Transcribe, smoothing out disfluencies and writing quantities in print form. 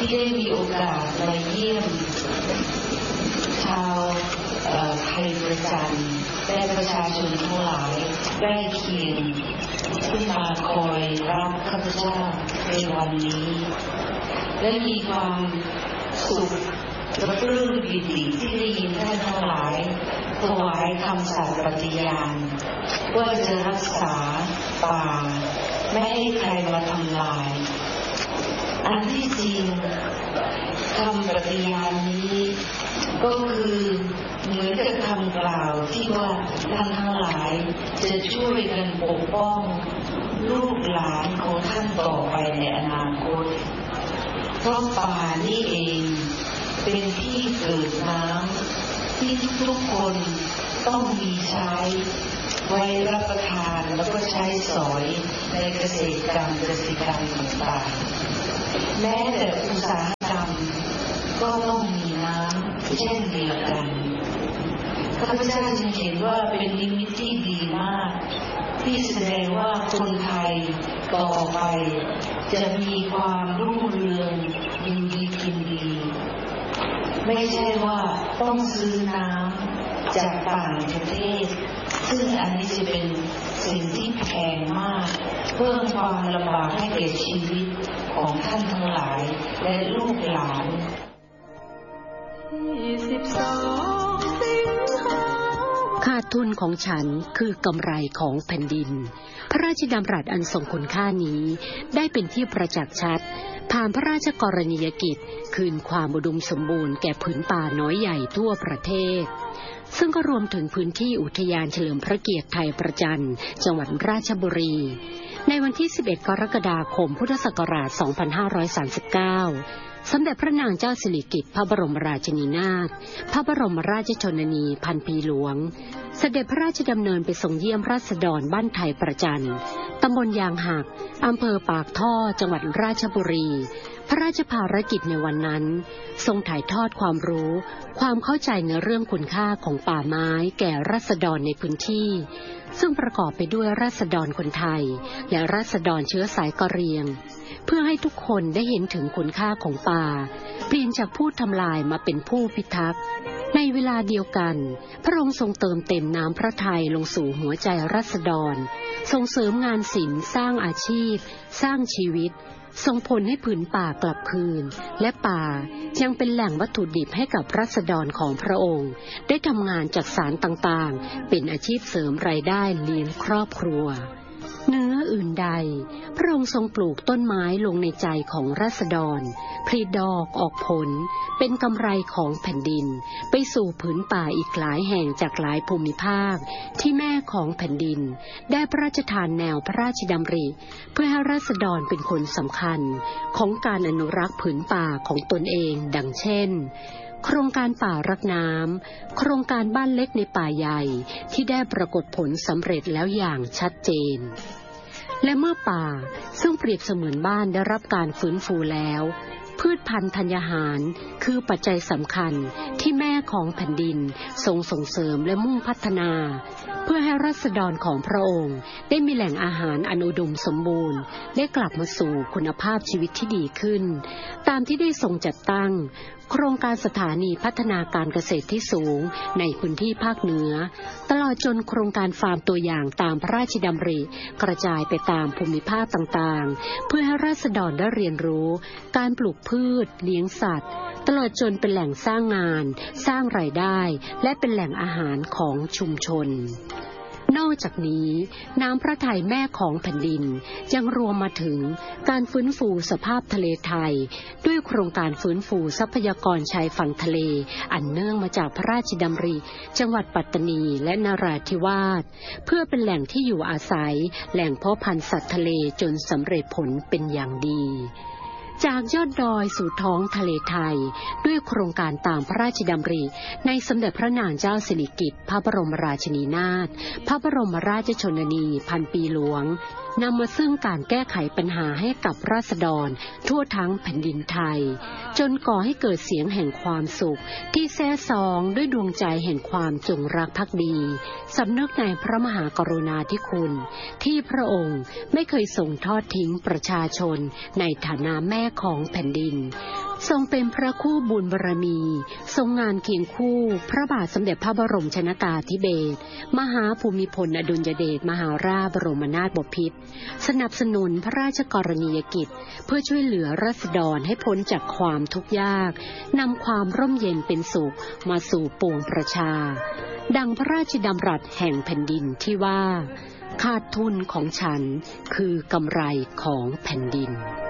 ที่ได้มีโอกาสมาเยี่ยมชาวไทยประจันและประชาชนทั้งหลายใกล้เคียงที่มาคอยรับข้าพเจ้าในวันนี้และมีความสุขและปลื้มปิติที่ได้ยินท่านทั้งหลายถวายคำสัตย์ปฏิญาณว่าจะรักษาป่าไม่ให้ใครมาทำลายอันที่จริงคำปฏิญาณนี้ก็คือเหมือนกับคำกล่าวที่ว่าท่านทั้งหลายจะช่วยกันปกป้องลูกหลานของท่านต่อไปในอนาคตเพราะป่านี่เองเป็นที่เกิดน้ำที่ทุกคนต้องมีใช้ไว้รับประทานแล้วก็ใช้สอยในเกษตรกรรมต่างๆแม้แต่อุตสาหกรรมก็ต้องมีน้ำเช่นเดียวกันข้าพเจ้าจึงเห็นว่าเป็นนิมิตที่ดีมากที่แสดงว่าคนไทยต่อไปจะมีความรุ่งเรืองอยู่ดีกินดีไม่ใช่ว่าต้องซื้อน้ำจากต่างประเทศซึ่งอันนี้จะเป็นสิ่งที่แพงมากเพิ่มความลำบากให้แก่ชีวิตของท่านทั้งหลายและลูกหลานขาดทุนของฉันคือกำไรของแผ่นดินพระราชดำรัสอันทรงคุณค่านี้ได้เป็นที่ประจักษ์ชัดผ่านพระราชกรณียกิจคืนความอุดมสมบูรณ์แก่ผืนป่าน้อยใหญ่ทั่วประเทศซึ่งก็รวมถึงพื้นที่อุทยานเฉลิมพระเกียรติไทยประจันจังหวัดราชบุรีในวันที่11กรกฎาคมพุทธศักราช2539สมเด็จพระนางเจ้าสิริกิติ์พระบรมราชินีนาถพระบรมราชชนนีพันปีหลวงเสด็จพระราชดำเนินไปทรงเยี่ยมราษฎรบ้านไทยประจันตำบลยางหักอำเภอปากท่อจังหวัดราชบุรีพระราชภารกิจในวันนั้นทรงถ่ายทอดความรู้ความเข้าใจในเรื่องคุณค่าของป่าไม้แก่ราษฎรในพื้นที่ซึ่งประกอบไปด้วยราษฎรคนไทยและราษฎรเชื้อสายกะเหรี่ยงเพื่อให้ทุกคนได้เห็นถึงคุณค่าของป่าเปลี่ยนจากผู้ทำลายมาเป็นผู้พิทักษ์ในเวลาเดียวกันพระองค์ทรงเติมเต็มน้ำพระทัยลงสู่หัวใจราษฎรส่งเสริมงานศิลป์สร้างอาชีพสร้างชีวิตส่งผลให้ผืนป่ากลับคืนและป่ายังเป็นแหล่งวัตถุดิบให้กับราษฎรของพระองค์ได้ทำงานจักสานต่างๆเป็นอาชีพเสริมรายได้เลี้ยงครอบครัวเหนืออื่นใดพระองค์ทรงปลูกต้นไม้ลงในใจของราษฎรผลิดอกออกผลเป็นกำไรของแผ่นดินไปสู่ผืนป่าอีกหลายแห่งจากหลายภูมิภาคที่แม่ของแผ่นดินได้พระราชทานแนวพระราชดำริเพื่อให้ราษฎรเป็นคนสำคัญของการอนุรักษ์ผืนป่าของตนเองดังเช่นโครงการป่ารักน้ำโครงการบ้านเล็กในป่าใหญ่ที่ได้ปรากฏผลสำเร็จแล้วอย่างชัดเจนและเมื่อป่าซึ่งเปรียบเสมือนบ้านได้รับการฟื้นฟูแล้วพืชพันธุ์ธัญญาหารคือปัจจัยสำคัญที่แม่ของแผ่นดินทรงส่งเสริมและมุ่งพัฒนาเพื่อให้ราษฎรของพระองค์ได้มีแหล่งอาหารอันอุดมสมบูรณ์ได้กลับมาสู่คุณภาพชีวิตที่ดีขึ้นตามที่ได้ทรงจัดตั้งโครงการสถานีพัฒนาการเกษตรที่สูงในพื้นที่ภาคเหนือตลอดจนโครงการฟาร์มตัวอย่างตามพระราชดำริกระจายไปตามภูมิภาคต่างๆเพื่อให้ราษฎรได้เรียนรู้การปลูกพืชเลี้ยงสัตว์ตลอดจนเป็นแหล่งสร้างงานสร้างรายได้และเป็นแหล่งอาหารของชุมชนนอกจากนี้น้ำพระทัยแม่ของแผ่นดินยังรวมมาถึงการฟื้นฟูสภาพทะเลไทยด้วยโครงการฟื้นฟูทรัพยากรชายฝั่งทะเลอันเนื่องมาจากพระราชดำริจังหวัดปัตตานีและนราธิวาสเพื่อเป็นแหล่งที่อยู่อาศัยแหล่งเพาะพันธุ์สัตว์ทะเลจนสำเร็จผลเป็นอย่างดีจากยอดดอยสู่ท้องทะเลไทยด้วยโครงการตามพระราชดำริในสมเด็จพระนางเจ้าสิริกิติ์พระบรมราชินีนาถพระบรมราชชนนีพันปีหลวงนำมาซึ่งการแก้ไขปัญหาให้กับราษฎรทั่วทั้งแผ่นดินไทยจนก่อให้เกิดเสียงแห่งความสุขที่แซ่ซองด้วยดวงใจแห่งความจงรักภักดีสำนึกในพระมหากรุณาธิคุณที่พระองค์ไม่เคยทรงทอดทิ้งประชาชนในฐานะแม่ของแผ่นดินทรงเป็นพระคู่บุญบารมีทรงงานเคียงคู่พระบาทสมเด็จพระบรมชนกาธิเบศรมหาภูมิพลอดุลยเดชมหาราชบรมนาถบพิตรสนับสนุนพระราชกรณียกิจเพื่อช่วยเหลือราษฎรให้พ้นจากความทุกข์ยากนำความร่มเย็นเป็นสุขมาสู่ปวงประชาดังพระราชดำรัสแห่งแผ่นดินที่ว่าขาดทุนของฉันคือกำไรของแผ่นดิน